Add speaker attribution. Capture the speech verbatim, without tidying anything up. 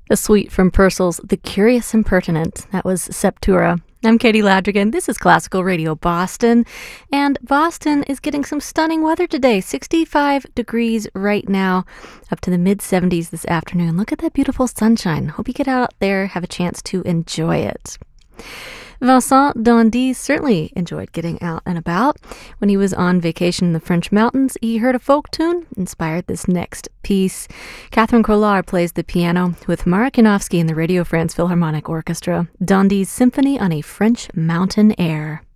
Speaker 1: A suite from Purcell's The Curious Impertinent. That was Septura. I'm Katie Ladrigan. This is Classical Radio Boston. And Boston is getting some stunning weather today. sixty-five degrees right now, up to the mid seventies this afternoon. Look at that beautiful sunshine. Hope you get out there, have a chance to enjoy it. Vincent d'Indy certainly enjoyed getting out and about. When he was on vacation in the French mountains, he heard a folk tune, inspired this next piece. Catherine Collard plays the piano with Marek Janowski and the Radio France Philharmonic Orchestra. d'Indy's Symphony on a French Mountain Air.